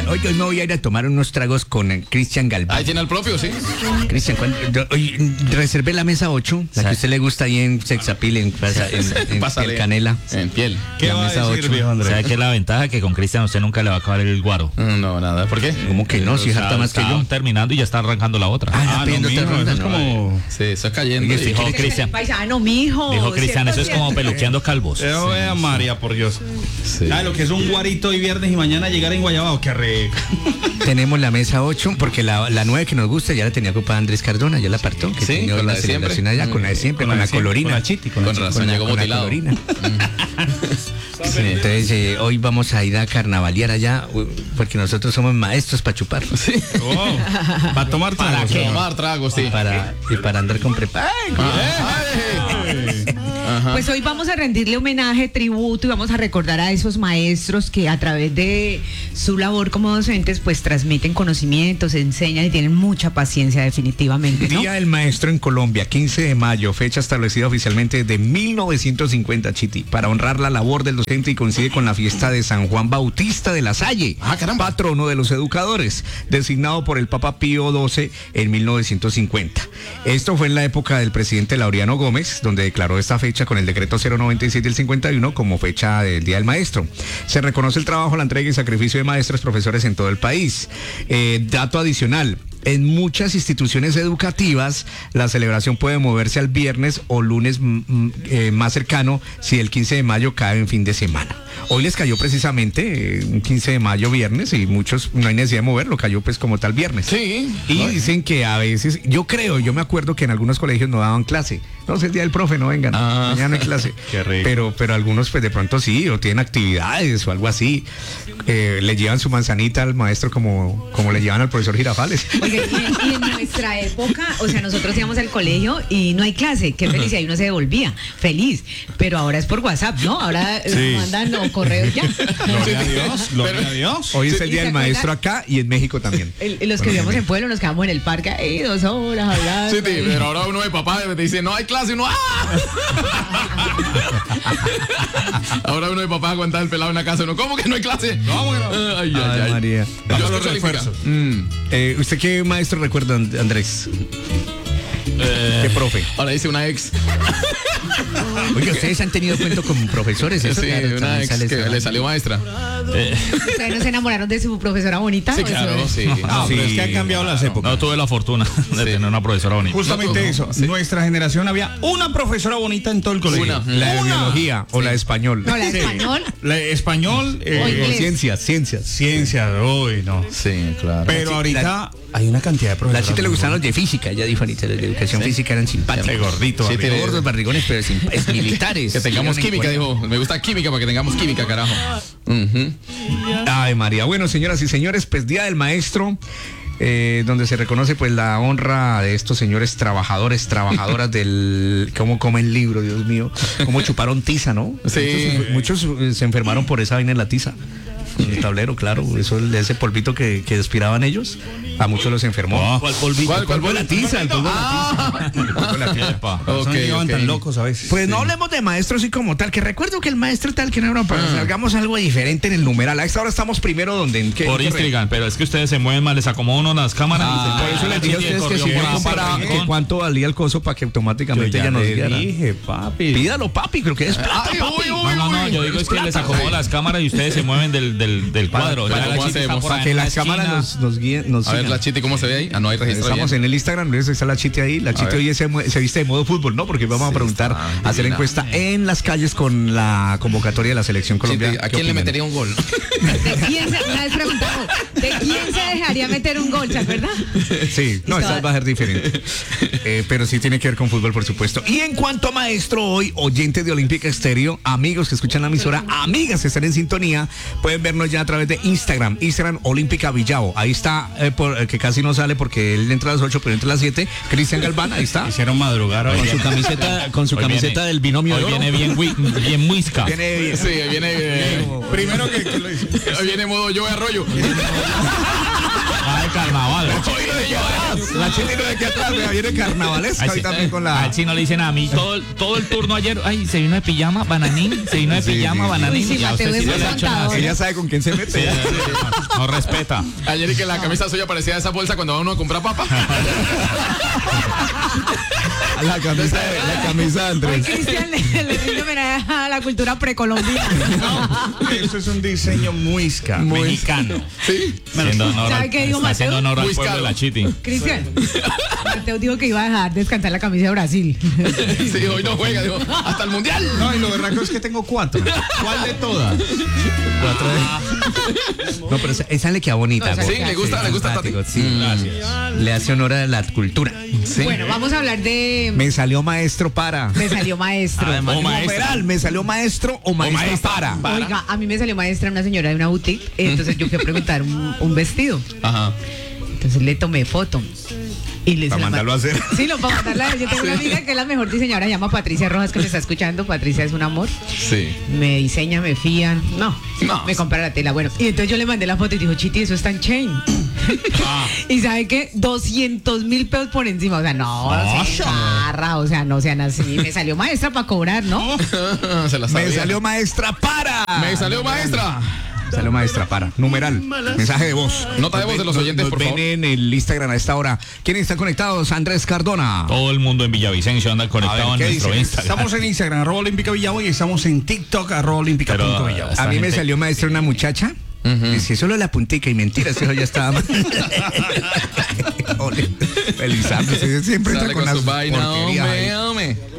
Hoy me voy a ir a tomar unos tragos con Cristian Galván. Ahí tiene el propio, sí. Cristian, hoy reservé la mesa 8, la que a usted le gusta ahí en Sexapil, en el Canela. En piel. ¿Qué la va mesa a decir, 8. viejo Andrés? ¿Sabe qué es la ventaja? Que con Cristian usted nunca le va a acabar el guaro. No, nada. ¿Por qué? ¿Cómo que no? Si es harta más que yo. Terminando y ya está arrancando la otra. Pidiendo otra ronda, es no. como... Sí, eso es cayendo. Oye, Dijo Cristian. Paisano, mijo. Dijo Cristian, eso es como peluqueando calvos. Yo voy a María, por Dios. Sí. Lo que es un guarito hoy viernes y mañana llegar en Guayabao, qué rico. Tenemos la mesa 8, porque la 9 que nos gusta ya la tenía ocupada Andrés Cardona, ya la apartó. Que Sí, tenía con la una de siempre. celebración allá, con la de siempre, con la colorina. Con la chiti, Con razón llegó con la mutilado. colorina. Sí, entonces hoy vamos a ir a carnavalear allá, porque nosotros somos maestros para chupar. Sí. Para tomar ¿Para tragos. qué? Tomar tragos, sí. Y para andar con prepa. Pues hoy vamos a rendirle homenaje, tributo y vamos a recordar a esos maestros que a través de su labor como docentes pues transmiten conocimientos, enseñan y tienen mucha paciencia definitivamente, ¿no? Día del Maestro en Colombia, 15 de mayo, fecha establecida oficialmente desde 1950, Chiti, para honrar la labor del docente y coincide con la fiesta de San Juan Bautista de la Salle, patrono de los educadores, designado por el Papa Pío XII en 1950. Esto fue en la época del presidente Laureano Gómez, donde declaró esta fecha con el decreto 096 del 51 como fecha del Día del Maestro. Se reconoce el trabajo, la entrega y sacrificio de maestros, profesores en todo el país. Dato adicional. En muchas instituciones educativas, la celebración puede moverse al viernes o lunes más cercano si el 15 de mayo cae en fin de semana. Hoy les cayó precisamente un 15 de mayo viernes y muchos no hay necesidad de moverlo, cayó pues como tal viernes. Sí. Y dicen que a veces, yo me acuerdo que en algunos colegios no daban clase. No, es el día del profe, no vengan. Mañana no hay clase. Qué rico. Pero algunos pues de pronto sí, o tienen actividades o algo así. Le llevan su manzanita al maestro como le llevan al profesor Girafales. Oye, y en nuestra época, o sea, nosotros íbamos al colegio y no hay clase, qué felicidad, y uno se devolvía, feliz, pero ahora es por WhatsApp, ¿no? Ahora mandan correos ya. Gloria a Dios, gloria a Dios. Hoy es el día del maestro acá y en México también. Los que vivíamos en pueblo nos quedamos en el parque ahí 2 horas hablando. Sí, pero ahora uno de papá te dice, no hay clase, uno Ahora uno de papá aguanta el pelado en la casa, uno, ¿cómo que no hay clase? No, bueno. Ay, María. Vamos a los refuerzos. ¿Usted qué maestro recuerda, Andrés? ¿Qué profe? Ahora dice una ex. Oye, ¿ustedes han tenido cuento con profesores? Eso Sí, claro, una ex sale que le salió maestra. ¿Ustedes no se enamoraron de su profesora bonita? Sí, ¿O eso claro, es? sí. No, pero es que han cambiado las épocas. No tuve la fortuna de tener una profesora bonita. Justamente eso. Nuestra generación había una profesora bonita en todo el colegio. La de biología o la de español. No, la de español. La de español. O inglés. Ciencias. Ciencia, uy, no. Sí, claro. Pero ahorita hay una cantidad de La profesores. chita le gustaban los de física, ella dijo ahorita, los de educación física eran simpáticos. De gordito. Sí, barrigón. Gordos, barrigones, pero es militares. Que tengamos química, dijo. Me gusta química para que tengamos química, carajo. Ay, María. Bueno, señoras y señores, pues Día del Maestro, donde se reconoce pues la honra de estos señores trabajadores, trabajadoras del... ¿Cómo comen libro, Dios mío? ¿Cómo chuparon tiza, no? Sí. Muchos se enfermaron por esa vaina en la tiza. El tablero, claro, eso de ese polvito que aspiraban ellos, a muchos los enfermó. ¿Cuál polvito? ¿Cuál polvo de la tiza, el polvo de la tiza. El polvo de la tiza. Epa. No llegaban tan locos a veces. Pues no hablemos de maestros y como tal, que recuerdo que el maestro tal que no era para hagamos algo diferente en el numeral. A esta hora estamos primero donde en qué. Por Instagram, pero es que ustedes se mueven mal, les acomodo uno las cámaras. Por eso les dije a ustedes que si yo comprara que cuánto valía el coso para que automáticamente ya nos diera. dije, papi. Pídalo, papi, creo que es plata, Ay, papi. No, yo digo es que les acomodo las cámaras y ustedes se mueven del cuadro. Para- Ya la ¿cómo chita está hacemos? por Para ahí que en la las cámaras esquina. nos guíen, nos A ver, sigan. la chita, ¿cómo se ve ahí? Ah, no hay registro. Estamos bien. en el Instagram, Luis, está la chita ahí. La chita ver. hoy se viste de modo fútbol, ¿no? Porque vamos a preguntar, está hacer divina. encuesta en las calles con la convocatoria de la selección colombiana. Chita, ¿a ¿Qué quién le opinan? metería un gol? Una vez preguntamos, ¿de quién se dejaría meter un gol, ¿se acuerda? Sí, no, esta va a ser diferente. Pero sí tiene que ver con fútbol, por supuesto. Y en cuanto a maestro, hoy, oyentes de Olímpica Estéreo, amigos que escuchan la emisora, amigas que están en sintonía, pueden vernos ya a través de Instagram Olímpica Villavo. Ahí está, que casi no sale porque él entra a las 8, pero entra a las 7. Cristian Galván, ahí está. Hicieron madrugar hoy. Con su Hoy camiseta viene- del binomio de Hoy oro. viene bien muisca. Viene bien. Sí, viene. Primero que lo hice. Viene modo yo de arroyo. Ay, carnaval. La Chiti no de aquí atrás, vea, viene carnavalesca hoy también con la... Al chino le dicen a mí todo el turno ayer, ay, se vino de pijama, bananín, se vino de pijama, bananín. Uy, sí, y a usted Mateo sí es le ha hecho nada. encantador. Ella sabe con quién se mete. No respeta. Ayer y que la camisa suya parecía esa bolsa cuando va uno a comprar papa. La camisa de Hoy Andrés. Cristian le rinde homenaje a la cultura precolombina. Eso es un diseño muisca. Mexicano. Sí. Haciendo honor ¿Sabe al- qué dijo está haciendo Mateo? honor al Muy pueblo caro. de la Chiti. Cristian, Mateo dijo que iba a dejar descansar la camisa de Brasil. Sí, hoy no juega, digo, hasta el mundial. No, y lo verdad es que tengo 4. ¿Cuál de todas? No, pero esa le queda bonita. No, esa Sí, le le gusta a Tati. simpático, sí. Le hace honor a la cultura. Bueno, vamos a hablar de... Me salió maestro para. Me salió maestro. Además, O numeral, me salió maestro o maestra para. Oiga, a mí me salió maestra una señora de una boutique, entonces yo fui a preguntar un vestido. Ajá. Entonces le tomé foto. Y les Para la mandarlo a hacer. Sí, lo para mandarla a ver. Yo tengo una amiga que es la mejor diseñadora, se llama Patricia Rojas, que me está escuchando. Patricia es un amor. Sí. Me diseña, me fían. No, No. me compra la tela. Bueno, y entonces yo le mandé la foto y dijo, Chiti, eso está en Chain. Y ¿sabe qué? 200,000 pesos por encima. O sea, no, se charra, o sea, no sean así. Me salió maestra para cobrar, ¿no? Se la sabía. Me salió maestra para. Me salió maestra. Me salió maestra para. Numeral. Mensaje de voz. Nota de voz de los oyentes, Nos por ven favor. en el Instagram a esta hora. ¿Quiénes están conectados? Andrés Cardona. Todo el mundo en Villavicencio anda conectado en ¿qué nuestro dicen? Instagram. Estamos en Instagram, @olímpica Villavo, y estamos en TikTok, @olímpica.villavo. Pero, A mí me gente- salió maestra una muchacha. Dice, solo la puntica y mentira, eso ya estaba mal. Felizardo, siempre entra Sale con con las su vaina, porquerías ahí. hombre.